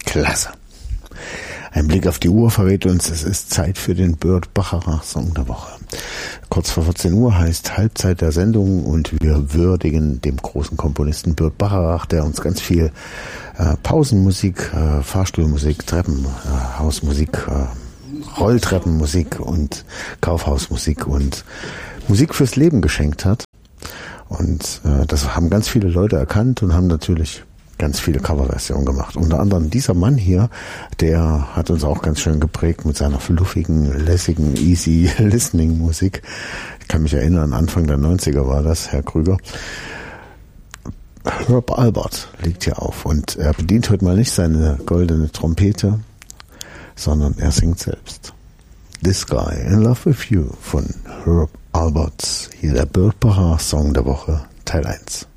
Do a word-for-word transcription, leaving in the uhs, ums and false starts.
Klasse. Ein Blick auf die Uhr verrät uns, es ist Zeit für den Burt Bacharach Song der Woche. Kurz vor vierzehn Uhr heißt Halbzeit der Sendung und wir würdigen dem großen Komponisten Burt Bacharach, der uns ganz viel äh, Pausenmusik, äh, Fahrstuhlmusik, Treppen, äh, Hausmusik, äh, Rolltreppenmusik und Kaufhausmusik und Musik fürs Leben geschenkt hat. Und äh, das haben ganz viele Leute erkannt und haben natürlich ganz viele Coverversionen gemacht. Unter anderem dieser Mann hier, der hat uns auch ganz schön geprägt mit seiner fluffigen, lässigen, easy listening Musik. Ich kann mich erinnern, Anfang der neunziger war das, Herr Krüger. Herb Alpert liegt hier auf und er bedient heute mal nicht seine goldene Trompete, sondern er singt selbst. This Guy in Love with You von Herb Alpert. Hier der Burt Bacharach Song der Woche, Teil eins.